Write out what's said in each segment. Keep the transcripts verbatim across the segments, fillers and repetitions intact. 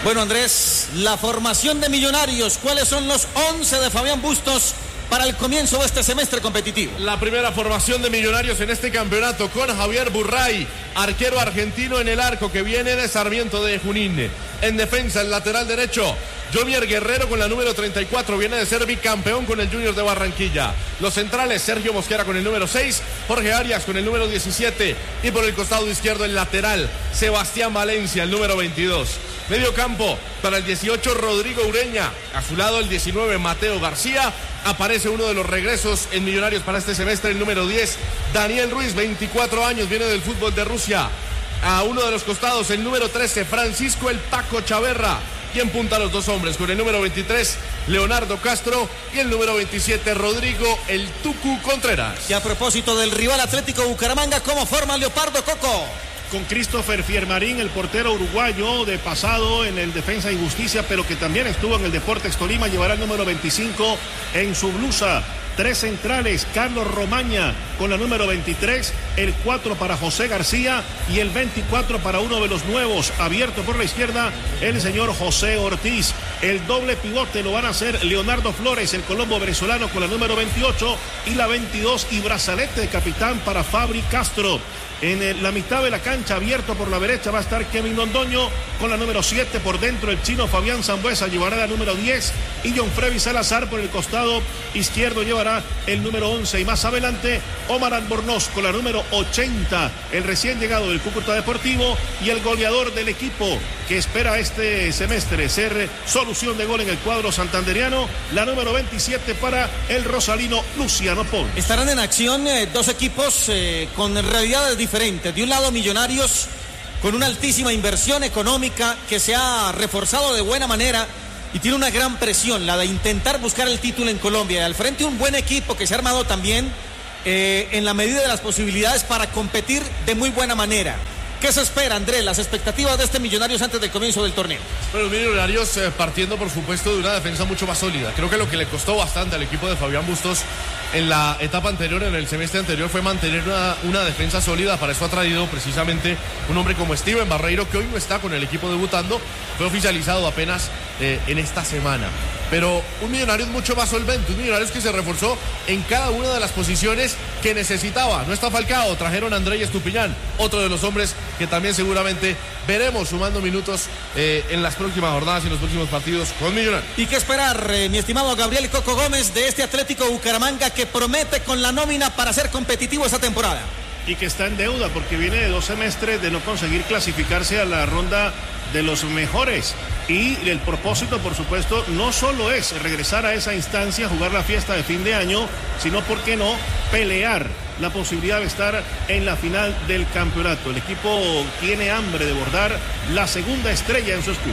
Bueno, Andrés, la formación de Millonarios, ¿cuáles son los once de Fabián Bustos para el comienzo de este semestre competitivo? La primera formación de Millonarios en este campeonato con Javier Burray, arquero argentino en el arco que viene de Sarmiento de Junín. En defensa, el lateral derecho, Jovier Guerrero con la número treinta y cuatro, viene de ser bicampeón con el Junior de Barranquilla. Los centrales, Sergio Mosquera con el número seis, Jorge Arias con el número diecisiete y por el costado izquierdo el lateral, Sebastián Valencia, el número veintidós. Medio campo, para el dieciocho, Rodrigo Ureña. A su lado el diecinueve, Mateo García. Aparece uno de los regresos en Millonarios para este semestre, el número diez, Daniel Ruiz, veinticuatro años, viene del fútbol de Rusia. A uno de los costados, el número trece, Francisco el Paco Chaverra. Quien punta a los dos hombres con el número veintitrés, Leonardo Castro, y el número veintisiete, Rodrigo el Tucu Contreras. Y a propósito del rival Atlético Bucaramanga, ¿cómo forma Leopardo, Coco? Con Christopher Fiermarín, el portero uruguayo de pasado en el Defensa y Justicia, pero que también estuvo en el Deportes Tolima, llevará el número veinticinco en su blusa. Tres centrales, Carlos Romaña con la número veintitrés, el cuatro para José García y el veinticuatro para uno de los nuevos, abierto por la izquierda, el señor José Ortiz. El doble pivote lo van a hacer Leonardo Flores, el colombo venezolano, con la número veintiocho y la veintidós, y brazalete de capitán para Fabri Castro. En el, la mitad de la cancha, abierto por la derecha, va a estar Kevin Londoño con la número siete. Por dentro, el chino Fabián Zambuesa llevará la número diez. Y John Freddy Salazar por el costado izquierdo llevará el número once. Y más adelante, Omar Albornoz con la número ochenta. El recién llegado del Cúcuta Deportivo y el goleador del equipo que espera este semestre ser solución de gol en el cuadro santanderiano. La número veintisiete para el rosalino Luciano Pons. Estarán en acción eh, dos equipos eh, con realidades diferentes. De un lado, Millonarios con una altísima inversión económica que se ha reforzado de buena manera y tiene una gran presión, la de intentar buscar el título en Colombia. Y al frente un buen equipo que se ha armado también eh, en la medida de las posibilidades para competir de muy buena manera. ¿Qué se espera, Andrés? Las expectativas de este Millonarios antes del comienzo del torneo. Bueno, Millonarios eh, partiendo por supuesto de una defensa mucho más sólida. Creo que lo que le costó bastante al equipo de Fabián Bustos en la etapa anterior, en el semestre anterior, fue mantener una, una defensa sólida. Para eso ha traído precisamente un hombre como Steven Barreiro, que hoy no está con el equipo debutando. Fue oficializado apenas eh, en esta semana. Pero un Millonarios mucho más solvente, un Millonarios que se reforzó en cada una de las posiciones que necesitaba. No está Falcao, trajeron a Andrés Estupiñán, otro de los hombres que también seguramente veremos sumando minutos eh, en las próximas jornadas y en los próximos partidos con Millonarios. ¿Y qué esperar, eh, mi estimado Gabriel Coco Gómez, de este Atlético Bucaramanga que promete con la nómina para ser competitivo esta temporada? Y que está en deuda porque viene de dos semestres de no conseguir clasificarse a la ronda de los mejores. Y el propósito, por supuesto, no solo es regresar a esa instancia, jugar la fiesta de fin de año, sino, ¿por qué no?, pelear la posibilidad de estar en la final del campeonato. El equipo tiene hambre de bordar la segunda estrella en su escudo.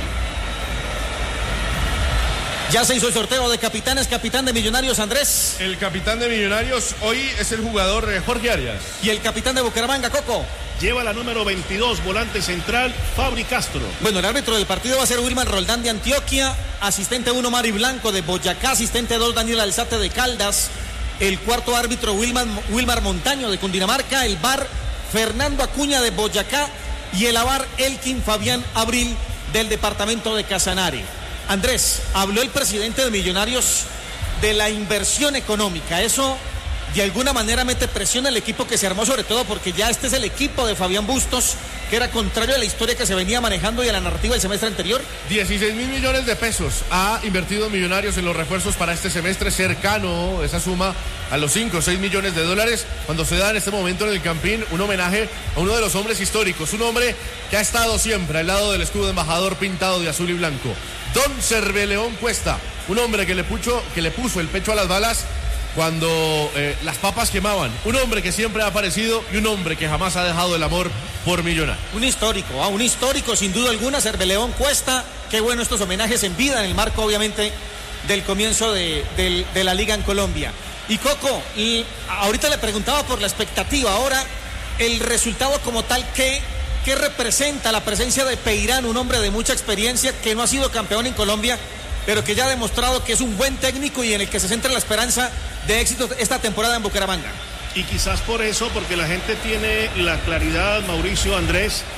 Ya se hizo el sorteo de capitanes, capitán de Millonarios, Andrés. El capitán de Millonarios hoy es el jugador eh, Jorge Arias. Y el capitán de Bucaramanga, Coco. Lleva la número veintidós, volante central, Fabri Castro. Bueno, el árbitro del partido va a ser Wilmar Roldán de Antioquia, asistente uno Mari Blanco de Boyacá, asistente dos Daniel Alzate de Caldas, el cuarto árbitro Wilmar, Wilmar Montaño de Cundinamarca, el V A R Fernando Acuña de Boyacá y el A V A R Elkin Fabián Abril del departamento de Casanare. Andrés, habló el presidente de Millonarios de la inversión económica. Eso de alguna manera mete presión al equipo que se armó, sobre todo porque ya este es el equipo de Fabián Bustos, que era contrario a la historia que se venía manejando y a la narrativa del semestre anterior. dieciséis mil millones de pesos ha invertido Millonarios en los refuerzos para este semestre, cercano esa suma a los cinco o seis millones de dólares, cuando se da en este momento en el Campín un homenaje a uno de los hombres históricos, un hombre que ha estado siempre al lado del escudo embajador pintado de azul y blanco. Don Cerveleón Cuesta, un hombre que le puso, que le puso el pecho a las balas cuando eh, las papas quemaban, un hombre que siempre ha aparecido y un hombre que jamás ha dejado el amor por Millonarios. Un histórico, ah, un histórico sin duda alguna, Cerveleón Cuesta. Qué bueno estos homenajes en vida, en el marco obviamente del comienzo de, de, de la liga en Colombia. Y Coco, y ahorita le preguntaba por la expectativa, ahora el resultado como tal, ¿qué, qué representa la presencia de Peirán, un hombre de mucha experiencia que no ha sido campeón en Colombia, pero que ya ha demostrado que es un buen técnico y en el que se centra la esperanza de éxito esta temporada en Bucaramanga? Y quizás por eso, porque la gente tiene la claridad, Mauricio, Andrés,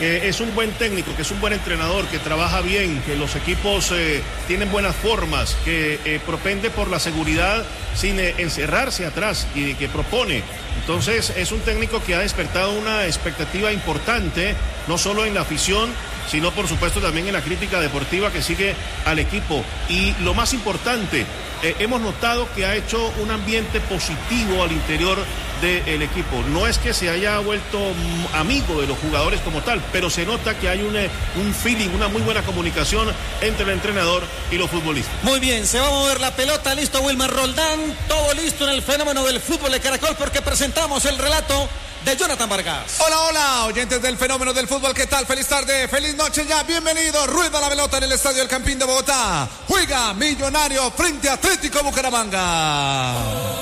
que es un buen técnico, que es un buen entrenador, que trabaja bien, que los equipos eh, tienen buenas formas, que eh, propende por la seguridad sin eh, encerrarse atrás y que propone. Entonces es un técnico que ha despertado una expectativa importante, no solo en la afición, sino por supuesto también en la crítica deportiva que sigue al equipo. Y lo más importante, eh, hemos notado que ha hecho un ambiente positivo al interior del equipo. No es que se haya vuelto amigo de los jugadores como tal, pero se nota que hay un, un feeling, una muy buena comunicación entre el entrenador y los futbolistas. Muy bien, se va a mover la pelota, listo Wilmar Roldán, todo listo en el fenómeno del fútbol de Caracol porque presentamos el relato de Jonathan Vargas. Hola, hola, oyentes del fenómeno del fútbol, ¿qué tal? Feliz tarde, feliz noche ya, bienvenido. Rueda la pelota en el estadio del Campín de Bogotá. Juega Millonario frente a Atlético Bucaramanga.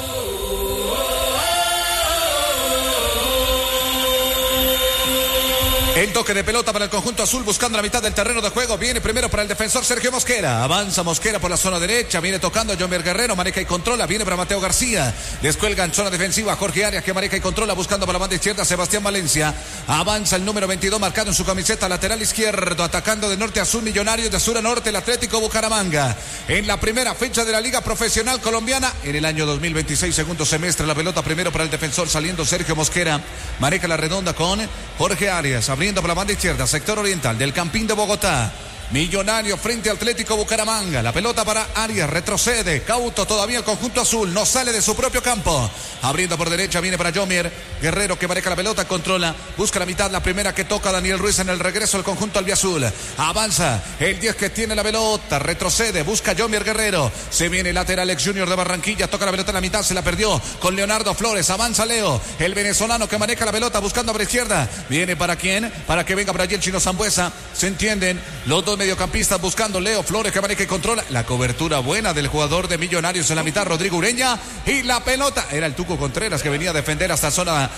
El toque de pelota para el conjunto azul buscando la mitad del terreno de juego. Viene primero para el defensor Sergio Mosquera. Avanza Mosquera por la zona derecha. Viene tocando Jomer Guerrero. Maneja y controla. Viene para Mateo García. Descuelga en zona defensiva Jorge Arias que maneja y controla buscando por la banda izquierda Sebastián Valencia. Avanza el número veintidós marcado en su camiseta lateral izquierdo. Atacando de norte a sur Millonarios, de sur a norte el Atlético Bucaramanga. En la primera fecha de la Liga Profesional Colombiana en el año dos mil veintiséis, segundo semestre. La pelota primero para el defensor saliendo Sergio Mosquera. Maneja la redonda con Jorge Arias. Abriendo por la banda izquierda, sector oriental del Campín de Bogotá. Millonario frente al Atlético Bucaramanga. La pelota para Arias, retrocede. Cauto todavía el conjunto azul. No sale de su propio campo. Abriendo por derecha, viene para Jomer Guerrero que maneja la pelota, controla. Busca la mitad, la primera que toca Daniel Ruiz en el regreso al conjunto albiazul. Avanza el diez que tiene la pelota. Retrocede, busca Jomer Guerrero. Se viene el lateral ex Junior de Barranquilla. Toca la pelota en la mitad, se la perdió con Leonardo Flores. Avanza Leo, el venezolano que maneja la pelota buscando por izquierda. Viene para quién? Para que venga para allí el chino Sambuesa. Se entienden los dos mediocampistas buscando Leo Flores que maneja y controla. La cobertura buena del jugador de Millonarios en la mitad, Rodrigo Ureña. Y la pelota era el Tuco Contreras que venía a defender hasta zona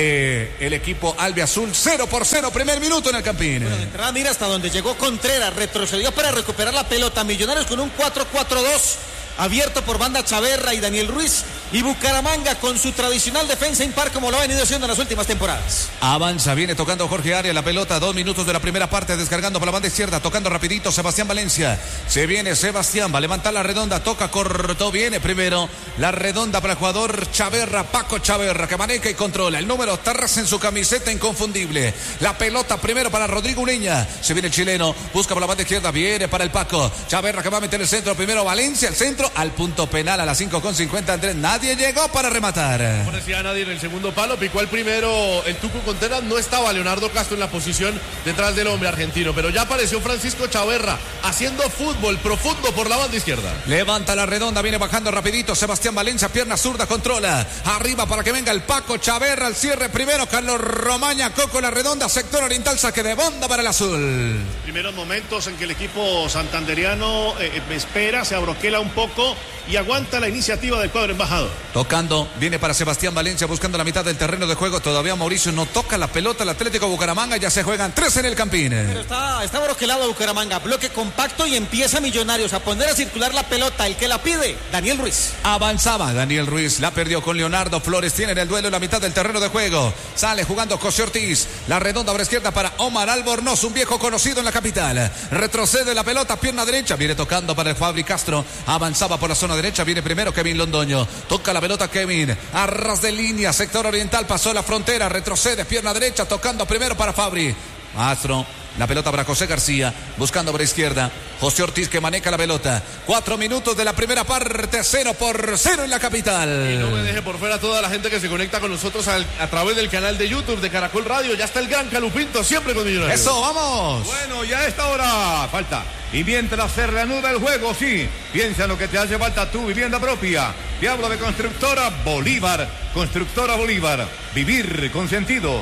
del equipo albiazul. Cero por cero, primer minuto en el Campín. Bueno, de entrada mira hasta donde llegó Contreras, retrocedió para recuperar la pelota. Millonarios con un cuatro cuatro dos. Abierto por banda Chaverra y Daniel Ruiz. Y Bucaramanga con su tradicional defensa impar como lo ha venido haciendo en las últimas temporadas. Avanza, viene tocando Jorge Arias la pelota. Dos minutos de la primera parte, descargando por la banda izquierda. Tocando rapidito Sebastián Valencia. Se viene Sebastián, va a levantar la redonda. Toca, cortó, viene primero la redonda para el jugador Chaverra, Paco Chaverra, que maneja y controla. El número Tarras en su camiseta inconfundible. La pelota primero para Rodrigo Ureña. Se viene el chileno, busca por la banda izquierda. Viene para el Paco Chaverra que va a meter el centro. Primero Valencia, el centro al punto penal a las cinco con cincuenta. Andrés, nadie llegó para rematar. No parecía nadie en el segundo palo. Picó el primero el Tuco Contreras. No estaba Leonardo Castro en la posición detrás del hombre argentino, pero ya apareció Francisco Chaverra haciendo fútbol profundo por la banda izquierda. Levanta la redonda, viene bajando rapidito Sebastián Valencia, pierna zurda, controla. Arriba para que venga el Paco Chaverra, al cierre primero Carlos Romaña, Coco la redonda, sector oriental, saque de banda para el azul. Primeros momentos en que el equipo santanderiano eh, espera, se abroquela un poco y aguanta la iniciativa del cuadro embajador. Tocando, viene para Sebastián Valencia buscando la mitad del terreno de juego. Todavía Mauricio no toca la pelota. El Atlético Bucaramanga, ya se juegan tres en el Campín. Pero está, está broquelado Bucaramanga, bloque compacto y empieza Millonarios a poner a circular la pelota. El que la pide, Daniel Ruiz. Avanzaba Daniel Ruiz, la perdió con Leonardo Flores. Tiene el duelo en la mitad del terreno de juego. Sale jugando José Ortiz. La redonda por izquierda para Omar Albornoz, un viejo conocido en la capital. Retrocede la pelota, pierna derecha. Viene tocando para el Fabri Castro. Avanzaba por la zona derecha, viene primero Kevin Londoño, toca la pelota Kevin, a ras de línea, sector oriental, pasó la frontera, retrocede, pierna derecha, tocando primero para Fabri, Mastro, la pelota para José García, buscando por izquierda, José Ortiz que maneja la pelota, cuatro minutos de la primera parte, cero por cero en la capital. Y no me deje por fuera toda la gente que se conecta con nosotros al, a través del canal de YouTube de Caracol Radio, ya está el gran Calupinto, siempre con Millonarios. Eso, vamos. Bueno, ya a esta hora falta. Y mientras se reanuda el juego, sí, piensa en lo que te hace falta tu vivienda propia. Te hablo de Constructora Bolívar. Constructora Bolívar. Vivir con sentido.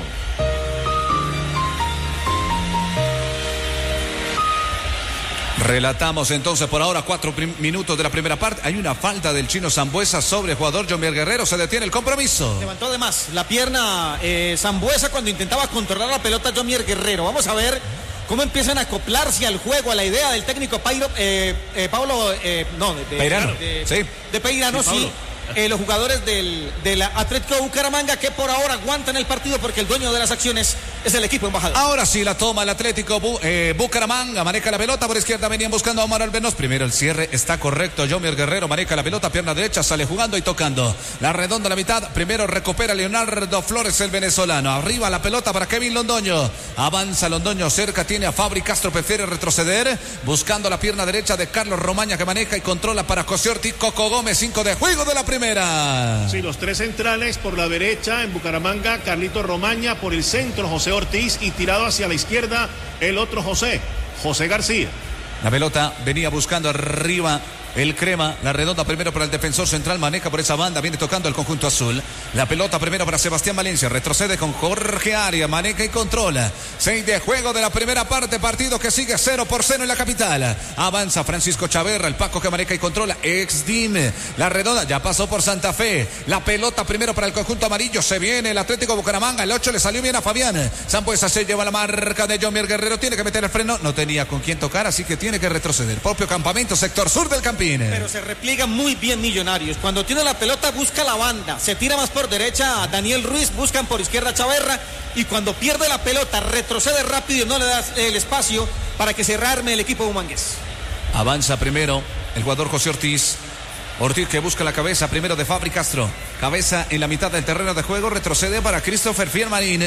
Relatamos entonces por ahora cuatro minutos de la primera parte. Hay una falta del chino Sambuesa sobre el jugador Jomer Guerrero. Se detiene el compromiso. Levantó de más la pierna eh, Sambuesa cuando intentaba controlar la pelota Jomer Guerrero. Vamos a ver cómo empiezan a acoplarse al juego, a la idea del técnico Pairo, eh, eh, Pablo, eh, no, de, de Peirano, de, sí. de Peirano, sí. sí. Eh, los jugadores del, del Atlético Bucaramanga que por ahora aguantan el partido porque el dueño de las acciones es el equipo embajador. Ahora sí la toma el Atlético Bu eh, Bucaramanga, maneja la pelota por izquierda, venían buscando a Omar Albernos. Primero el cierre está correcto. Jomier Guerrero maneja la pelota, pierna derecha, sale jugando y tocando. La redonda a la mitad. Primero recupera Leonardo Flores, el venezolano. Arriba la pelota para Kevin Londoño. Avanza Londoño, cerca tiene a Fabri Castro, prefiere retroceder. Buscando la pierna derecha de Carlos Romaña, que maneja y controla para José Ortiz. Coco Gómez, cinco de juego de la primera. Sí, los tres centrales por la derecha en Bucaramanga. Carlito Romaña por el centro, José Ortiz, y tirado hacia la izquierda el otro José, José García. La pelota venía buscando arriba el Crema, la redonda primero para el defensor central, maneja por esa banda, viene tocando el conjunto azul. La pelota primero para Sebastián Valencia, retrocede con Jorge Arias, maneja y controla. Seis de juego de la primera parte, partido que sigue cero por cero en la capital. Avanza Francisco Chaverra, el Paco que maneja y controla, ex D I M. La redonda ya pasó por Santa Fe. La pelota primero para el conjunto amarillo, se viene el Atlético Bucaramanga, el ocho le salió bien a Fabián. Sambuesa se lleva la marca de Jomier Guerrero, tiene que meter el freno, no tenía con quién tocar, así que tiene que retroceder. Propio campamento, sector sur del Campín. Pero se repliega muy bien Millonarios. Cuando tiene la pelota busca la banda, se tira más por derecha a Daniel Ruiz, buscan por izquierda a Chaverra, y cuando pierde la pelota retrocede rápido y no le da el espacio para que se rearme el equipo bumangués. Avanza primero el jugador José Ortiz. Ortiz que busca la cabeza primero de Fabri Castro. Cabeza en la mitad del terreno de juego, retrocede para Christopher Fiermarín,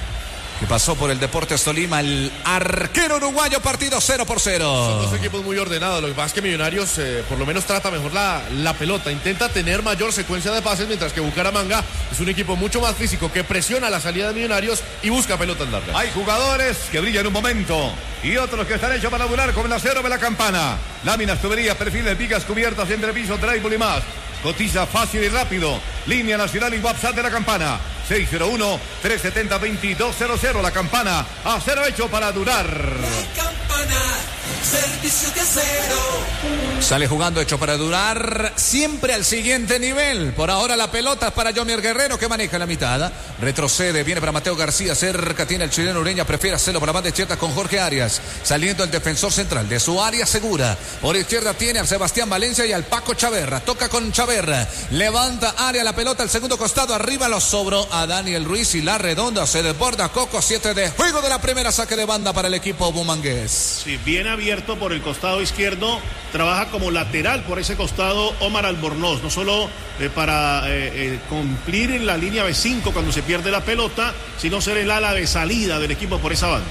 que pasó por el Deportes Tolima, el arquero uruguayo. Partido cero por cero. Son dos equipos muy ordenados. Lo que pasa es que Millonarios eh, por lo menos trata mejor la, la pelota, intenta tener mayor secuencia de pases, mientras que Bucaramanga es un equipo mucho más físico, que presiona la salida de Millonarios y busca pelotas largas. Hay jugadores que brillan un momento y otros que están hechos para durar, como el acero de la Campana. Láminas, tuberías, perfiles, vigas, cubiertas, entrepiso, drywall y más. Cotiza fácil y rápido. Línea nacional y WhatsApp de la Campana. seis cero uno, tres siete cero, dos dos cero cero. La Campana, acero hecho para durar. La Campana, servicio de acero. Sale jugando, hecho para durar, siempre al siguiente nivel. Por ahora la pelota es para Jomier Guerrero, que maneja la mitad. Retrocede, viene para Mateo García, cerca tiene el chileno Ureña, prefiere hacerlo por la banda izquierda con Jorge Arias. Saliendo el defensor central de su área segura. Por izquierda tiene a Sebastián Valencia y al Paco Chaverra. Toca con Chaverra, levanta área la pelota, el segundo costado, arriba lo sobró a Daniel Ruiz y la redonda se desborda. Coco, siete de juego de la primera, saque de banda para el equipo bumangués. Sí, bien abierto por el costado izquierdo, trabaja como lateral por ese costado Omar Albornoz, no solo eh, para eh, eh, cumplir en la línea B cinco cuando se pierde la pelota, sino ser el ala de salida del equipo por esa banda.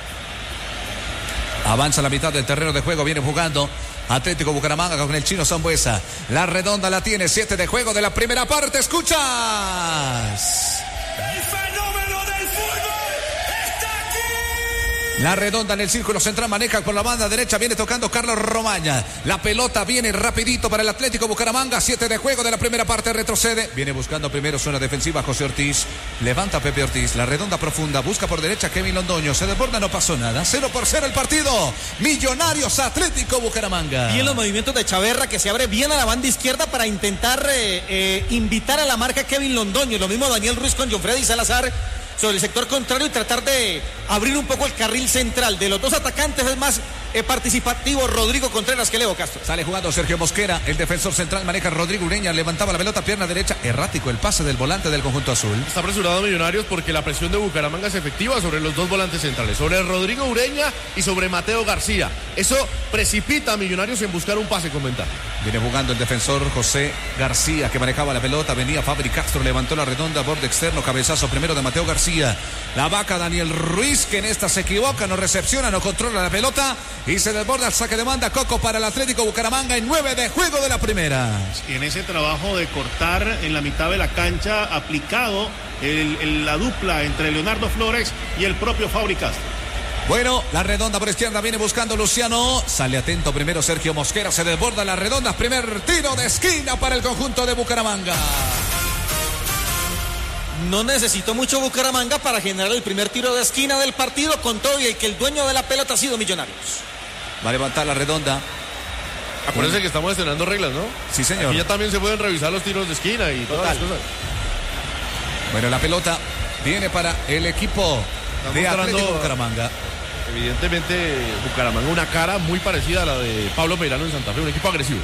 Avanza la mitad del terreno de juego, viene jugando Atlético Bucaramanga con el chino Sambuesa. La redonda la tiene, siete de juego de la primera parte. ¿Escuchas? El fenómeno del fútbol está aquí. La redonda en el círculo central, maneja por la banda derecha, viene tocando Carlos Romaña. La pelota viene rapidito para el Atlético Bucaramanga, siete de juego de la primera parte, retrocede. Viene buscando primero zona defensiva José Ortiz. Levanta Pepe Ortiz, la redonda profunda, busca por derecha Kevin Londoño. Se desborda, no pasó nada. cero por cero el partido. Millonarios Atlético Bucaramanga. Bien los movimientos de Chaverra, que se abre bien a la banda izquierda para intentar eh, eh, invitar a la marca Kevin Londoño. Lo mismo Daniel Ruiz con Jonfredi Salazar sobre el sector contrario y tratar de abrir un poco el carril central. De los dos atacantes es más eh, participativo Rodrigo Contreras que Leo Castro. Sale jugando Sergio Mosquera, el defensor central, maneja Rodrigo Ureña, levantaba la pelota, pierna derecha, errático el pase del volante del conjunto azul. Está apresurado Millonarios porque la presión de Bucaramanga es efectiva sobre los dos volantes centrales, sobre Rodrigo Ureña y sobre Mateo García. Eso precipita a Millonarios en buscar un pase con ventaja. Viene jugando el defensor José García, que manejaba la pelota, venía Fabri Castro, levantó la redonda, borde externo, cabezazo primero de Mateo García. La vaca Daniel Ruiz, que en esta se equivoca, no recepciona, no controla la pelota y se desborda el saque de banda. Coco para el Atlético Bucaramanga en nueve de juego de la primera. Y en ese trabajo de cortar en la mitad de la cancha, aplicado el, el, la dupla entre Leonardo Flores y el propio Fabri Castro. Bueno, la redonda por izquierda viene buscando Luciano. Sale atento primero Sergio Mosquera, se desborda la redonda. Primer tiro de esquina para el conjunto de Bucaramanga. No necesitó mucho Bucaramanga para generar el primer tiro de esquina del partido, con todo y el que el dueño de la pelota ha sido Millonarios. Va a levantar la redonda. Acuérdense uh. que estamos estrenando reglas, ¿no? Sí, señor. Aquí ya también se pueden revisar los tiros de esquina y todas las cosas. Bueno, la pelota viene para el equipo Estamos de Atlético Bucaramanga. Evidentemente Bucaramanga una cara muy parecida a la de Pablo Meirano en Santa Fe, un equipo agresivo.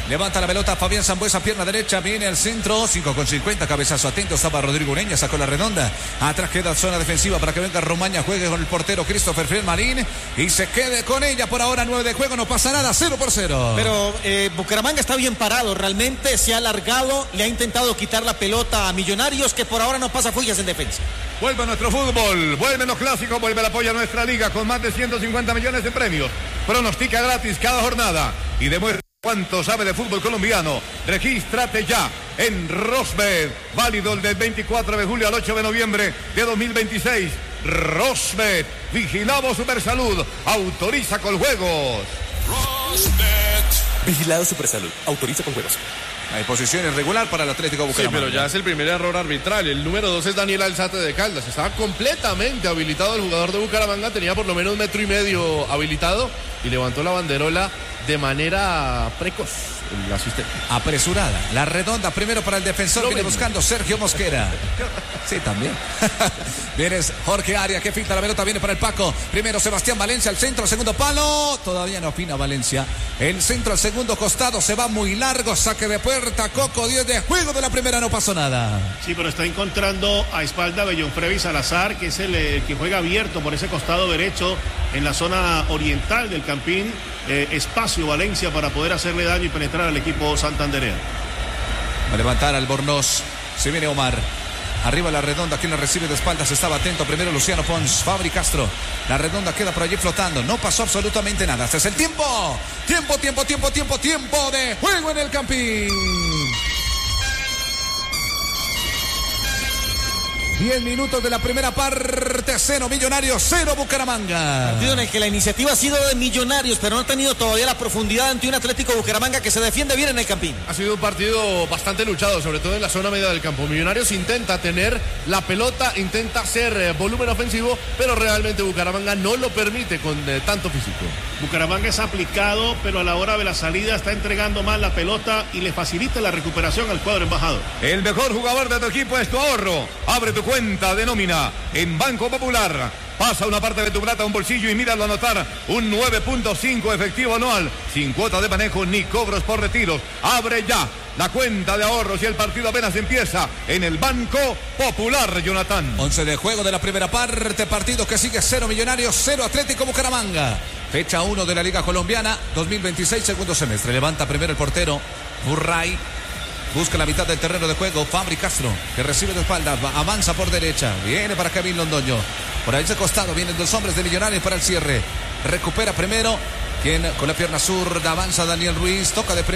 Levanta la pelota Fabián Sambuesa, pierna derecha, viene al centro, cinco con cincuenta, cabezazo atento, estaba Rodrigo Ureña, sacó la redonda. Atrás queda zona defensiva para que venga Romaña, juegue con el portero Christopher Friedmarín y se quede con ella. Por ahora nueve de juego, no pasa nada, cero por cero. Pero eh, Bucaramanga está bien parado, realmente se ha alargado, le ha intentado quitar la pelota a Millonarios, que por ahora no pasa fullas en defensa. Vuelve nuestro fútbol, vuelven los clásicos, vuelve el apoyo a nuestra liga con más de ciento cincuenta millones de premios. Pronostica gratis cada jornada y demuestra cuánto sabe de fútbol colombiano. Regístrate ya en Rosbet, válido del veinticuatro de julio al ocho de noviembre de dos mil veintiséis. Rosbet, vigilamos Supersalud, autoriza con juegos. Rosbet, vigilado Supersalud, autoriza con juegos. Hay posición irregular para el Atlético Bucaramanga. Sí, pero ya es el primer error arbitral. El número dos es Daniel Alzate de Caldas. Estaba completamente habilitado el jugador de Bucaramanga. Tenía por lo menos un metro y medio habilitado y levantó la banderola de manera precoz. El asistente. Apresurada. La redonda primero para el defensor. No viene ven. buscando Sergio Mosquera. Sí, también. Viene Jorge Arias que filtra la pelota. Viene para el Paco. Primero Sebastián Valencia al centro. Segundo palo. Todavía no opina Valencia. El centro al segundo costado. Se va muy largo. Saque de puerta. Coco diez de juego de la primera. No pasó nada. Sí, pero está encontrando a espalda de John Freddy Salazar, que es el eh, que juega abierto por ese costado derecho en la zona oriental del Campín. Eh, espacio Valencia para poder hacerle daño y penetrar al equipo santandereano. Va a levantar Albornoz. Se viene Omar. Arriba la redonda, quien la recibe de espaldas, estaba atento primero Luciano Pons, Fabri Castro. La redonda queda por allí flotando, no pasó absolutamente nada. Este es el tiempo, tiempo, tiempo, tiempo, tiempo, tiempo de juego en el Campín. Diez minutos de la primera parte, cero Millonarios, cero Bucaramanga. Partido en el que la iniciativa ha sido de Millonarios, pero no ha tenido todavía la profundidad ante un Atlético Bucaramanga que se defiende bien en el Campín. Ha sido un partido bastante luchado, sobre todo en la zona media del campo. Millonarios intenta tener la pelota, intenta hacer eh, volumen ofensivo, pero realmente Bucaramanga no lo permite con eh, tanto físico. Bucaramanga es aplicado, pero a la hora de la salida está entregando mal la pelota y le facilita la recuperación al cuadro embajado. El mejor jugador de tu equipo es tu ahorro. Abre tu cuenta de nómina en Banco Popular. Pasa una parte de tu plata a un bolsillo y míralo anotar. Un nueve punto cinco efectivo anual, sin cuota de manejo ni cobros por retiros. Abre ya la cuenta de ahorros y el partido apenas empieza en el Banco Popular, Jonathan. once de juego de la primera parte, partido que sigue cero Millonarios, cero Atlético Bucaramanga. Fecha uno de la Liga Colombiana, dos mil veintiséis, segundo semestre. Levanta primero el portero, Burray. Busca la mitad del terreno de juego, Fabri Castro, que recibe de espalda, avanza por derecha, viene para Kevin Londoño. Por ahí ese costado vienen dos hombres de Millonarios para el cierre. Recupera primero, quien con la pierna zurda avanza Daniel Ruiz, toca de primero.